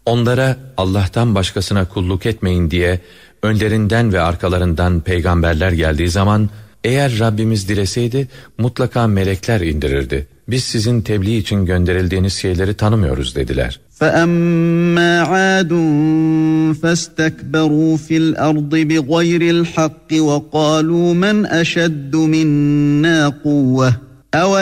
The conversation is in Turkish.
Onlara Allah'tan başkasına kulluk etmeyin diye önlerinden ve arkalarından peygamberler geldiği zaman, eğer Rabbimiz dileseydi mutlaka melekler indirirdi. Biz sizin tebliğ için gönderildiğiniz şeyleri tanımıyoruz dediler. فَأَمَّا عَادٌ فَاسْتَكْبَرُوا فِي الْأَرْضِ بِغَيْرِ الْحَقِّ وَقَالُوا مَنْ أَشَدُّ مِنَّا قُوَّةً